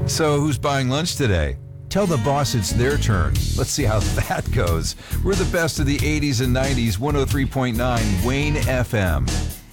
So who's buying lunch today? Tell the boss it's their turn. Let's see how that goes. We're the best of the 80s and 90s, 103.9 Wayne FM.